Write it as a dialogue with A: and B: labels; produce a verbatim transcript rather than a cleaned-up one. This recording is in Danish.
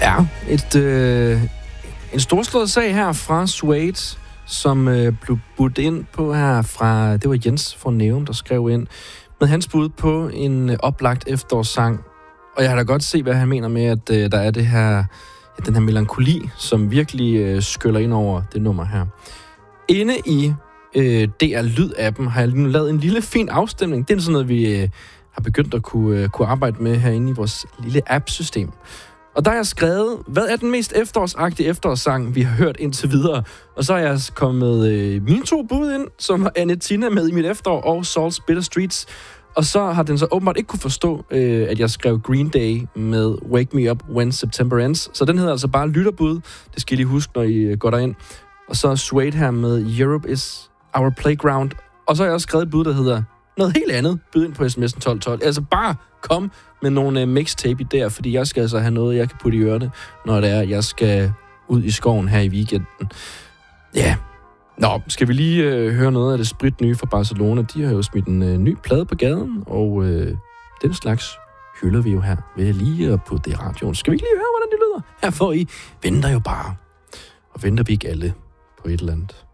A: Ja, et, øh, en storslået sag her fra Suede, som øh, blev budt ind på her fra, det var Jens fra Neum, der skrev ind, med hans bud på en øh, oplagt efterårssang. Og jeg har da godt se, hvad han mener med, at øh, der er det her, ja, den her melankoli, som virkelig øh, skyller ind over det nummer her. Inde i øh, D R Lyd-appen har jeg lige nu lavet en lille fin afstemning. Det er sådan noget, vi øh, har begyndt at kunne, øh, kunne arbejde med herinde i vores lille app-system. Og der har jeg skrevet, hvad er den mest efterårsagtige efterårssang, vi har hørt indtil videre? Og så har jeg kommet øh, mine to bud ind, som var Anne Tina med I mit efterår og Salt's Bitter Streets. Og så har den så åbenbart ikke kunne forstå, øh, at jeg skrev Green Day med Wake Me Up When September Ends. Så den hedder altså bare lytterbud. Det skal I lige huske, når I går derind. Og så Suede her med Europe is Our Playground. Og så har jeg også skrevet et bud, der hedder noget helt andet. Byd ind på sms'en tolv tolv. Altså bare kom med nogle uh, mixtape der, fordi jeg skal altså have noget, jeg kan putte i ørerne, når det er, jeg skal ud i skoven her i weekenden. Ja. Yeah. Nå, skal vi lige øh, høre noget af det spritnye fra Barcelona? De har jo smidt en øh, ny plade på gaden, og øh, den slags hylder vi jo her ved lige at putte det i radioen. Skal vi ikke lige høre, hvordan det lyder? Her får I Venter jo bare. Og venter vi ikke alle på et eller andet.